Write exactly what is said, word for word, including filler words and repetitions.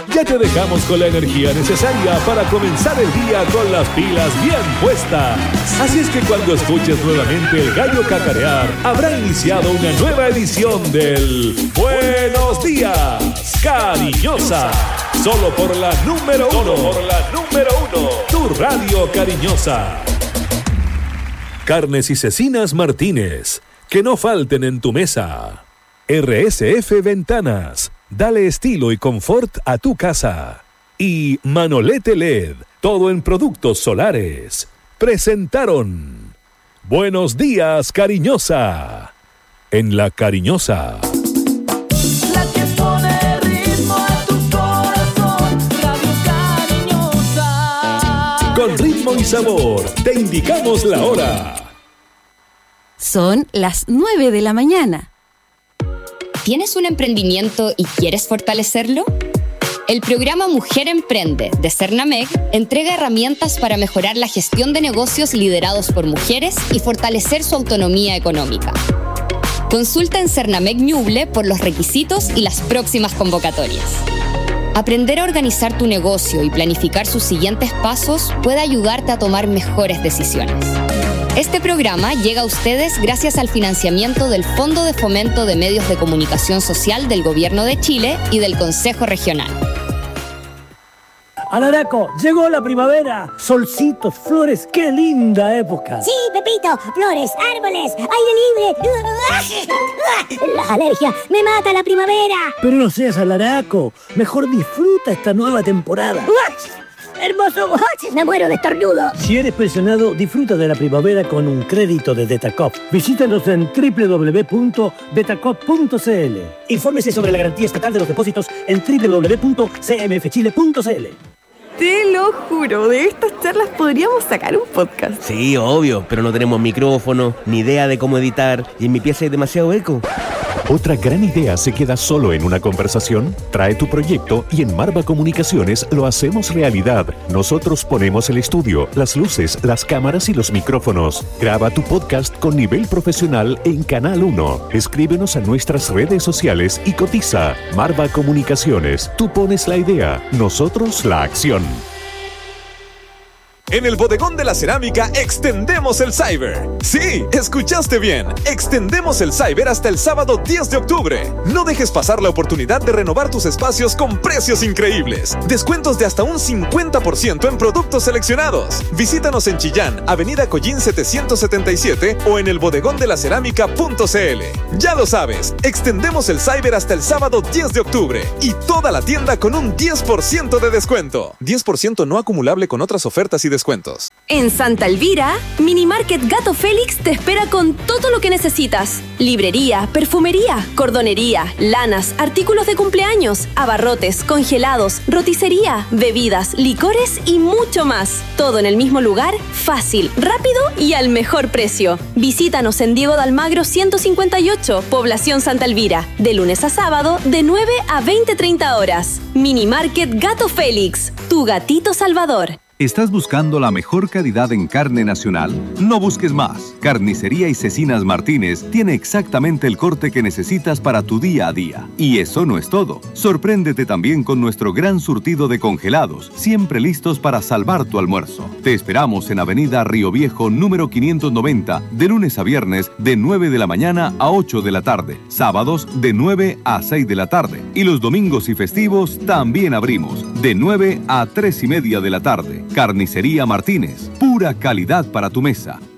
Ya te dejamos con la energía necesaria para comenzar el día con las pilas bien puestas. Así es que cuando escuches nuevamente el gallo cacarear, habrá iniciado una nueva edición del Buenos Días, Cariñosa. Solo por la número uno. Solo por la número uno. Tu radio cariñosa. Carnes y Cecinas Martínez. Que no falten en tu mesa. R S F Ventanas. Dale estilo y confort a tu casa. Y Manolete L E D. Todo en productos solares. Presentaron Buenos Días, Cariñosa. En La Cariñosa. La que pone ritmo a tu corazón, Radio Cariñosa. Con ritmo y sabor, te indicamos la hora. Son las nueve de la mañana. ¿Tienes un emprendimiento y quieres fortalecerlo? El programa Mujer Emprende de Cernamec entrega herramientas para mejorar la gestión de negocios liderados por mujeres y fortalecer su autonomía económica. Consulta en Cernamec Ñuble por los requisitos y las próximas convocatorias. Aprender a organizar tu negocio y planificar sus siguientes pasos puede ayudarte a tomar mejores decisiones. Este programa llega a ustedes gracias al financiamiento del Fondo de Fomento de Medios de Comunicación Social del Gobierno de Chile y del Consejo Regional. Alaraco, llegó la primavera. Solcitos, flores, qué linda época. Sí, Pepito, flores, árboles, aire libre. Las alergias, me mata la primavera. Pero no seas alaraco, mejor disfruta esta nueva temporada. Hermoso, me muero de estornudo. Si eres pensionado, disfruta de la primavera con un crédito de Detacop. Visítanos en doble u doble u doble u punto detacop punto c l. Infórmese sobre la garantía estatal de los depósitos en doble u doble u doble u punto c m f chile punto c l. Te lo juro, de estas charlas podríamos sacar un podcast. Sí, obvio, pero no tenemos micrófono, ni idea de cómo editar, y en mi pieza hay demasiado eco. ¿Otra gran idea se queda solo en una conversación? Trae tu proyecto y en Marva Comunicaciones lo hacemos realidad. Nosotros ponemos el estudio, las luces, las cámaras y los micrófonos. Graba tu podcast con nivel profesional en Canal uno. Escríbenos a nuestras redes sociales y cotiza. Marva Comunicaciones, tú pones la idea, nosotros la acción. En el Bodegón de la Cerámica extendemos el Cyber. Sí, escuchaste bien. Extendemos el Cyber hasta el sábado diez de octubre. No dejes pasar la oportunidad de renovar tus espacios con precios increíbles. Descuentos de hasta un cincuenta por ciento en productos seleccionados. Visítanos en Chillán, Avenida Collín setecientos setenta y siete o en el bodegón de la cerámica punto c l. Ya lo sabes, extendemos el Cyber hasta el sábado diez de octubre y toda la tienda con un diez por ciento de descuento. diez por ciento no acumulable con otras ofertas y descuentos. Descuentos. En Santa Elvira, Mini Market Gato Félix te espera con todo lo que necesitas. Librería, perfumería, cordonería, lanas, artículos de cumpleaños, abarrotes, congelados, roticería, bebidas, licores y mucho más. Todo en el mismo lugar, fácil, rápido y al mejor precio. Visítanos en Diego de Almagro ciento cincuenta y ocho, Población Santa Elvira, de lunes a sábado de nueve a veinte treinta horas. Mini Market Gato Félix, tu gatito salvador. ¿Estás buscando la mejor calidad en carne nacional? No busques más. Carnicería y Cecinas Martínez tiene exactamente el corte que necesitas para tu día a día. Y eso no es todo. Sorpréndete también con nuestro gran surtido de congelados, siempre listos para salvar tu almuerzo. Te esperamos en Avenida Río Viejo, número quinientos noventa, de lunes a viernes, de nueve de la mañana a ocho de la tarde. Sábados, de nueve a seis de la tarde. Y los domingos y festivos también abrimos, de nueve a tres y media de la tarde. Carnicería Martínez, pura calidad para tu mesa.